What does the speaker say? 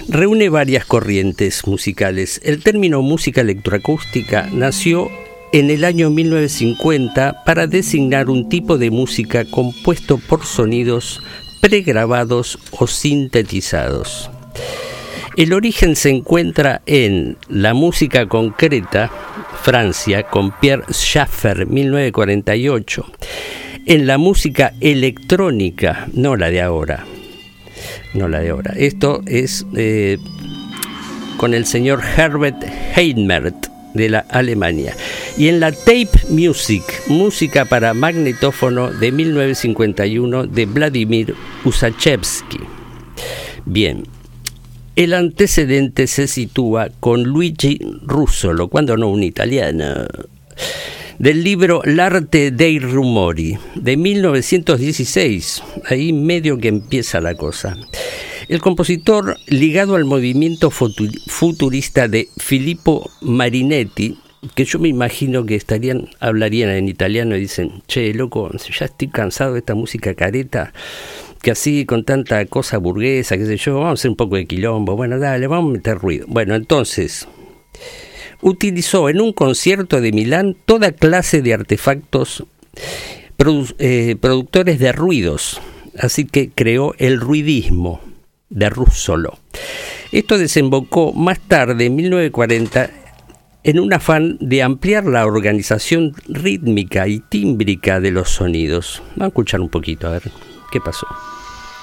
reúne varias corrientes musicales. El término música electroacústica nació en el año 1950 para designar un tipo de música compuesto por sonidos pregrabados o sintetizados. El origen se encuentra en la música concreta, Francia, con Pierre Schaeffer, 1948. En la música electrónica, no la de ahora. Esto es con el señor Herbert Heinmert de la Alemania. Y en la tape music, música para magnetófono de 1951 de Vladimir Ussachevsky. Bien, el antecedente se sitúa con Luigi Russolo, cuando no un italiano, del libro L'arte dei rumori, de 1916, ahí medio que empieza la cosa. El compositor, ligado al movimiento futurista de Filippo Marinetti, que yo me imagino que hablarían en italiano y dicen, che, loco, ya estoy cansado de esta música careta, que así con tanta cosa burguesa, qué sé yo, vamos a hacer un poco de quilombo, bueno, dale, vamos a meter ruido. Bueno, entonces utilizó en un concierto de Milán toda clase de artefactos productores de ruidos, así que creó el ruidismo de Russolo. Esto desembocó más tarde, en 1940, en un afán de ampliar la organización rítmica y tímbrica de los sonidos. Vamos a escuchar un poquito, a ver qué pasó.